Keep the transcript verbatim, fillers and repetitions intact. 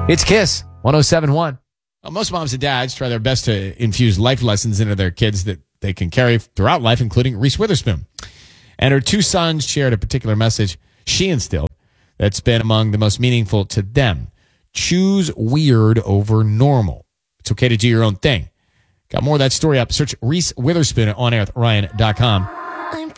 It's Kiss one oh seven point one. Well, most moms and dads try their best to infuse life lessons into their kids that they can carry throughout life, including Reese Witherspoon. And her two sons shared a particular message she instilled that's been among the most meaningful to them. Choose weird over normal. It's okay to do your own thing. Got more of that story up. Search Reese Witherspoon on air with Ryan dot com.